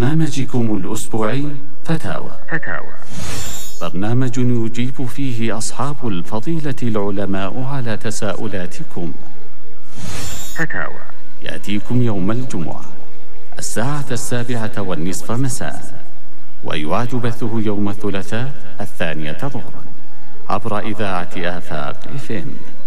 برنامجكم الأسبوعي فتاوى. برنامج يجيب فيه أصحاب الفضيلة العلماء على تساؤلاتكم. فتاوى يأتيكم يوم الجمعة 7:15 مساء، ويعاد بثه يوم الثلاثاء 2 ظهرا عبر إذاعة آفاق FM.